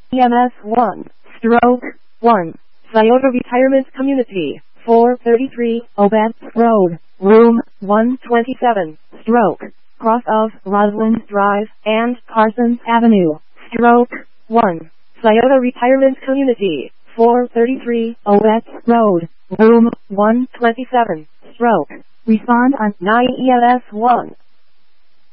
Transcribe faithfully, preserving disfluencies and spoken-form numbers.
E M S one, stroke, one, Scioto Retirement Community, four thirty-three, Obed Road, room one twenty-seven, stroke, cross of Roslyn Drive and Parsons Avenue, stroke, one, Scioto Retirement Community, four thirty-three, Obed Road, room one twenty-seven, stroke, respond on nine E M S one.